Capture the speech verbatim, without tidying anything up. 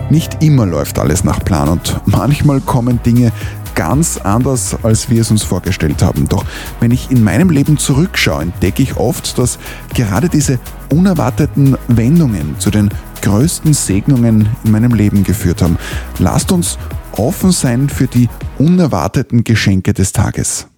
Nicht immer läuft alles nach Plan und manchmal kommen Dinge ganz anders, als wir es uns vorgestellt haben. Doch wenn ich in meinem Leben zurückschaue, entdecke ich oft, dass gerade diese unerwarteten Wendungen zu den größten Segnungen in meinem Leben geführt haben. Lasst uns offen sein für die unerwarteten Geschenke des Tages.